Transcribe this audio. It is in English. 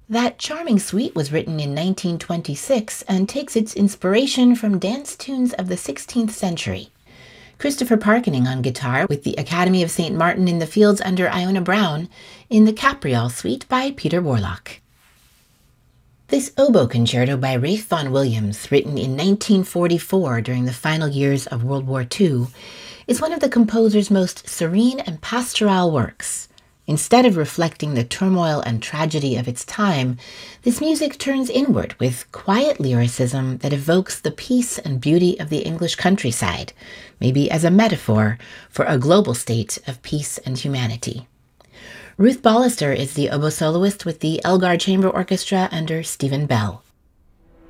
That charming suite was written in 1926 and takes its inspiration from dance tunes of the 16th century. Christopher Parkening on guitar with the Academy of St. Martin in the Fields under Iona Brown in the Capriol Suite by Peter Warlock. This oboe concerto by Ralph Vaughan Williams, written in 1944 during the final years of World War II, is one of the composer's most serene and pastoral works. Instead of reflecting the turmoil and tragedy of its time, this music turns inward with quiet lyricism that evokes the peace and beauty of the English countryside, maybe as a metaphor for a global state of peace and humanity. Ruth Ballister is the oboe soloist with the Elgar Chamber Orchestra under Stephen Bell.